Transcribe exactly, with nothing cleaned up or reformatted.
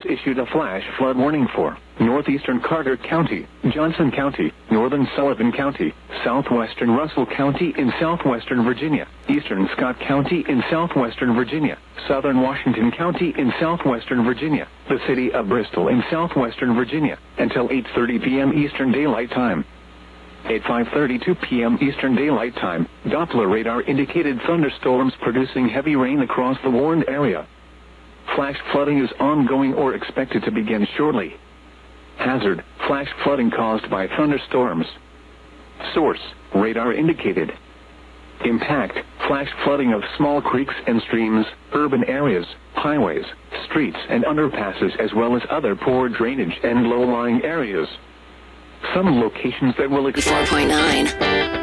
issued a flash flood warning for northeastern Carter County, Johnson County, northern Sullivan County, southwestern Russell County in southwestern Virginia, eastern Scott County in southwestern Virginia, southern Washington County in southwestern Virginia, the city of Bristol in southwestern Virginia, until eight thirty p m Eastern Daylight Time. At five thirty-two p m Eastern Daylight Time, Doppler radar indicated thunderstorms producing heavy rain across the warned area. Flash flooding is ongoing or expected to begin shortly. Hazard: flash flooding caused by thunderstorms. Source: radar indicated. Impact: flash flooding of small creeks and streams, urban areas, highways, streets and underpasses, as well as other poor drainage and low-lying areas. Some locations that will experience four point nine